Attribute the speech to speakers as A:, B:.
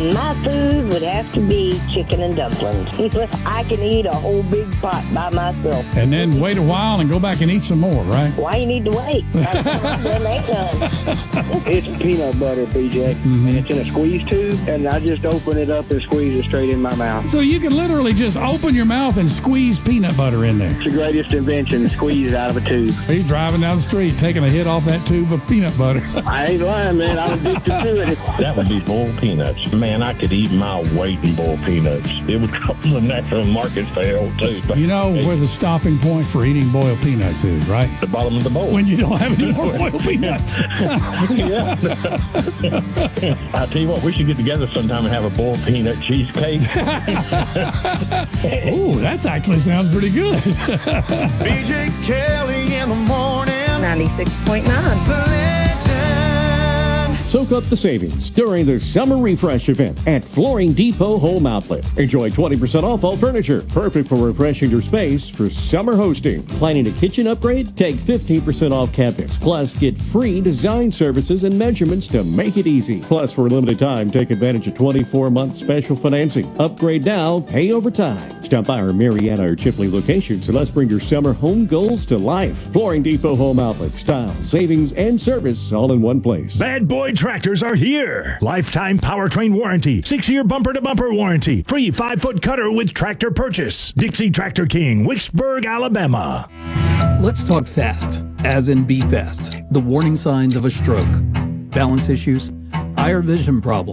A: My food would have to be chicken and dumplings. I can eat a whole big pot by myself.
B: And then wait a while and go back and eat some more, right?
A: Why you need to wait? There ain't none.
C: It's peanut butter, BJ, and it's in a squeeze tube, and I just open it up and squeeze it straight in my mouth.
B: So you can literally just open your mouth and squeeze peanut butter in there.
C: It's the greatest invention, squeeze it out of a tube.
B: He's driving down the street, taking a hit off that tube of peanut butter.
C: I ain't lying, man. I'm addicted to it.
D: That would be boiled peanuts. Man, I could eat my weight in boiled peanuts. It would come to the natural market sale, too. But
B: You know where the stopping point for eating boiled peanuts is, right?
D: the bottom of the bowl.
B: When you don't have any more boiled peanuts.
D: Yeah. I tell you what, we should get together sometime and have a boiled peanut cheesecake.
B: Ooh, that actually sounds pretty good.
E: BJ Kelly in the morning.
A: 96.9.
E: The legend.
F: Soak up the savings during the Summer Refresh event at Flooring Depot Home Outlet. Enjoy 20% off all furniture, perfect for refreshing your space for summer hosting. Planning a kitchen upgrade? Take 15% off cabinets. Plus, get free design services and measurements to make it easy. Plus, for a limited time, take advantage of 24-month special financing. Upgrade now, pay over time. Stop by our Marietta or Chipley locations and let's bring your summer home goals to life. Flooring Depot Home Outlet. Style, savings, and service all in one place.
G: Bad Boy Tractors are here. Lifetime powertrain warranty, 6-year bumper-to-bumper warranty, free 5-foot cutter with tractor purchase. Dixie Tractor King, Wicksburg, Alabama.
H: Let's talk fast, as in be fast. The warning signs of a stroke, balance issues, eye or vision problems.